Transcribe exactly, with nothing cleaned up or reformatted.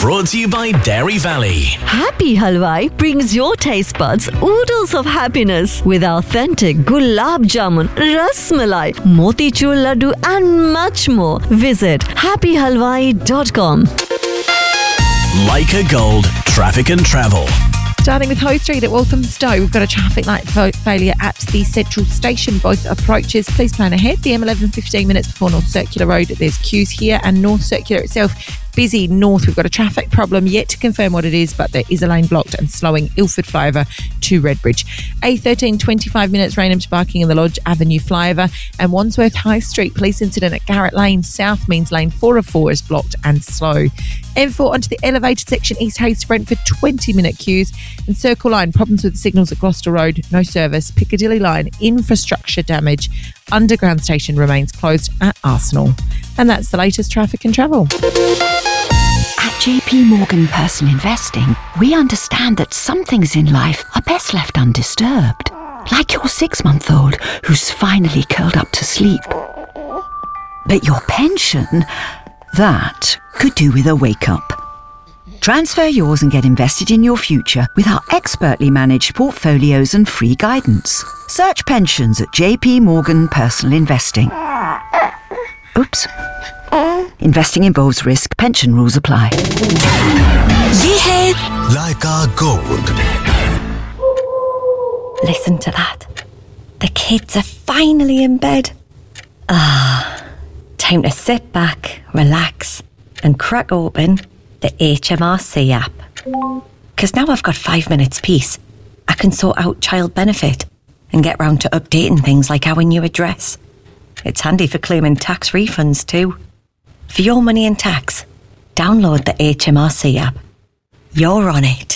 Brought to you by Dairy Valley. Happy Halwai brings your taste buds oodles of happiness with authentic gulab jamun, ras malai, motichur laddu and much more. Visit happy halwai dot com. Leica Gold Traffic and Travel. Starting with High Street at Walthamstow, we've got a traffic light fa- failure at the Central Station, both approaches. Please plan ahead. The M eleven, fifteen minutes before North Circular Road. There's queues here, and North Circular itself busy north. We've got a traffic problem, yet to confirm what it is, but there is a lane blocked and slowing Ilford flyover to Redbridge. A thirteen, twenty-five minutes Raynham to Barking in the Lodge Avenue flyover, and Wandsworth High Street police incident at Garrett Lane South means lane four oh four is blocked and slow. M four onto the elevated section East Hayes to Brentford, twenty minute queues, and Circle Line problems with the signals at Gloucester Road, no service. Piccadilly Line infrastructure damage. Underground station remains closed at Arsenal. And that's the latest traffic and travel. At J P Morgan Personal Investing, we understand that some things in life are best left undisturbed. Like your six-month-old who's finally curled up to sleep. But your pension, that could do with a wake-up. Transfer yours and get invested in your future with our expertly managed portfolios and free guidance. Search pensions at J P Morgan Personal Investing. Oops. Investing involves risk. Pension rules apply. Yeah. Leica Gold. Listen to that. The kids are finally in bed. Ah, time to sit back, relax, and crack open the H M R C app. Because now I've got five minutes peace, I can sort out child benefit and get round to updating things like our new address. It's handy for claiming tax refunds too. For your money and tax, download the H M R C app. You're on it.